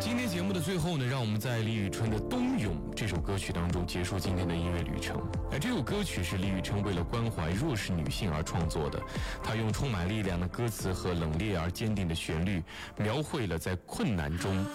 今天节目的最后呢，让我们在李宇春的《冬泳》这首歌曲当中结束今天的音乐旅程。这首歌曲是李宇春为了关怀弱势女性而创作的，她用充满力量的歌词和冷冽而坚定的旋律，描绘了在困难中